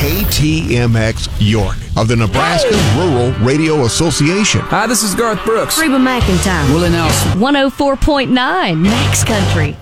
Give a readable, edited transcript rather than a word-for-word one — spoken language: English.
KTMX York of the Nebraska Rural Radio Association. Hi, this is Garth Brooks. Reba McEntire. Willie Nelson. 104.9 Max Country.